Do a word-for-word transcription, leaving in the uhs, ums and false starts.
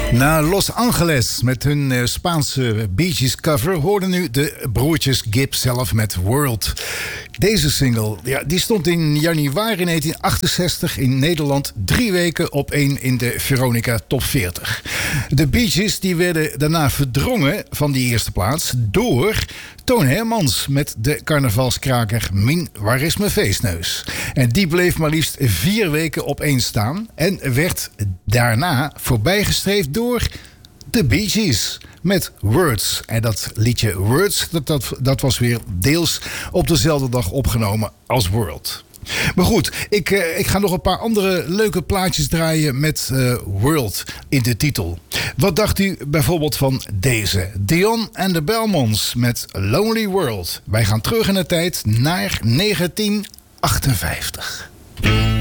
Na Los Angeles met hun uh, Spaanse Bee Gees cover hoorden nu de broertjes Gibb zelf met World. Deze single ja, die stond in januari negentien achtenzestig in Nederland drie weken op één in de Veronica Top veertig. De Bee Gees die werden daarna verdrongen van die eerste plaats door Toon Hermans met de carnavalskraker Min, waar is mijn feestneus? En die bleef maar liefst vier weken op één staan en werd daarna voorbijgestreefd door de Bee Gees met Words. En dat liedje Words, dat, dat, dat was weer deels op dezelfde dag opgenomen als World. Maar goed, ik, uh, ik ga nog een paar andere leuke plaatjes draaien met uh, World in de titel. Wat dacht u bijvoorbeeld van deze? Dion and the Belmonts met Lonely World. Wij gaan terug in de tijd naar negentien achtenvijftig.